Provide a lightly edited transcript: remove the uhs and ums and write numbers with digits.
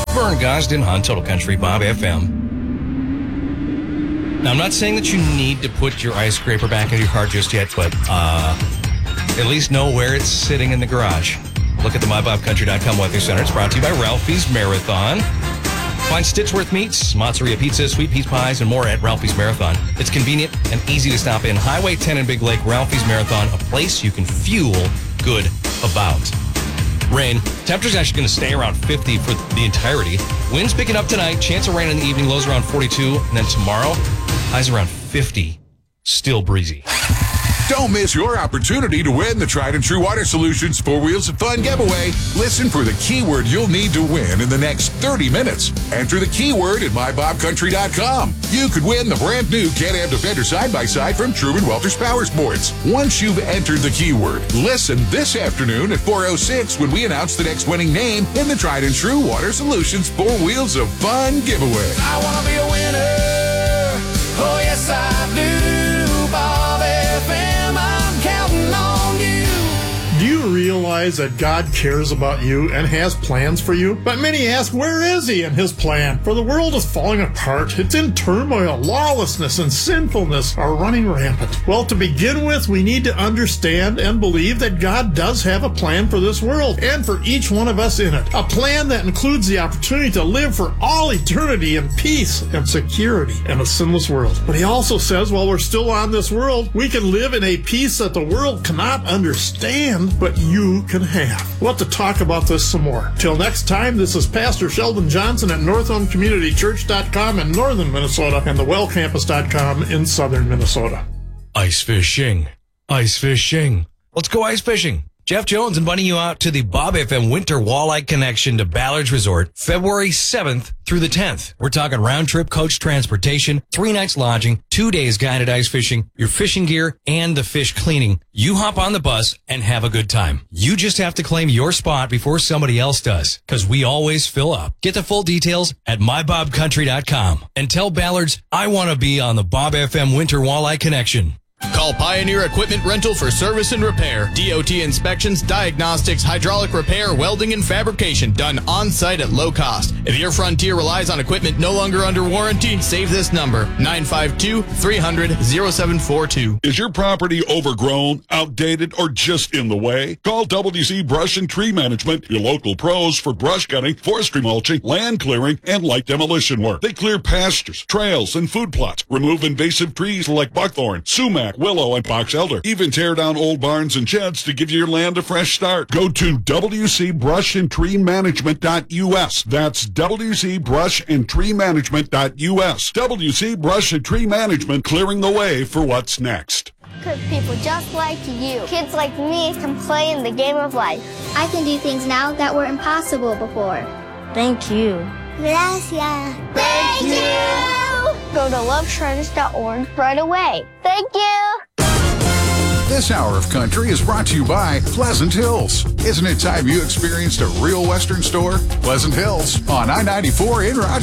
Vern Gosden on Total Country Bob FM. Now, I'm not saying that you need to put your ice scraper back in your car just yet, but at least know where it's sitting in the garage. Look at the MyBobCountry.com Weather Center. It's brought to you by Ralphie's Marathon. Find Stitchworth Meats, Mozzarella Pizza, Sweet Peas Pies, and more at Ralphie's Marathon. It's convenient and easy to stop in. Highway 10 in Big Lake, Ralphie's Marathon, a place you can fuel good about. Rain. Temperature's actually going to stay around 50 for the entirety. Winds picking up tonight. Chance of rain in the evening. Lows around 42. And then tomorrow, highs around 50. Still breezy. Don't miss your opportunity to win the Tried and True Water Solutions 4 Wheels of Fun giveaway. Listen for the keyword you'll need to win in the next 30 minutes. Enter the keyword at mybobcountry.com. You could win the brand new Can-Am Defender side-by-side from Truman Welters Power Sports. Once you've entered the keyword, listen this afternoon at 4:06 when we announce the next winning name in the Tried and True Water Solutions 4 Wheels of Fun giveaway. I want to be a winner. Oh, yes, I do. Bob FM, I'm counting on you. Do you realize that God cares about you and has plans for you? But many ask, where is he in his plan? For the world is falling apart. It's in turmoil. Lawlessness and sinfulness are running rampant. Well, to begin with, we need to understand and believe that God does have a plan for this world and for each one of us in it. A plan that includes the opportunity to live for all eternity in peace and security in a sinless world. But he also says while we're still on this world, we can live in a peace that the world cannot understand, but you can have. We'll have to talk about this some more. Till next time, this is Pastor Sheldon Johnson at NorthhomeCommunityChurch.com in northern Minnesota and thewellcampus.com in southern Minnesota. Ice fishing. Ice fishing. Let's go ice fishing. Jeff Jones inviting you out to the Bob FM Winter Walleye Connection to Ballards Resort, February 7th through the 10th. We're talking round-trip coach transportation, 3 nights lodging, 2 days guided ice fishing, your fishing gear, and the fish cleaning. You hop on the bus and have a good time. You just have to claim your spot before somebody else does, because we always fill up. Get the full details at mybobcountry.com and tell Ballards, I want to be on the Bob FM Winter Walleye Connection. Call Pioneer Equipment Rental for service and repair. DOT inspections, diagnostics, hydraulic repair, welding, and fabrication done on-site at low cost. If your Frontier relies on equipment no longer under warranty, save this number, 952-300-0742. Is your property overgrown, outdated, or just in the way? Call WC Brush and Tree Management, your local pros for brush cutting, forestry mulching, land clearing, and light demolition work. They clear pastures, trails, and food plots, remove invasive trees like buckthorn, sumac, willow, and box elder. Even tear down old barns and sheds to give your land a fresh start. Go to WCBrushAndTreeManagement.us. That's WCBrushAndTreeManagement.us. WC Brush and Tree Management, clearing the way for what's next. Because people just like you, kids like me, can play in the game of life. I can do things now that were impossible before. Thank you. Gracias. Thank you. Go to lovetrends.org right away. Thank you. This hour of country is brought to you by Pleasant Hills. Isn't it time you experienced a real Western store? Pleasant Hills on I-94 in Rochester.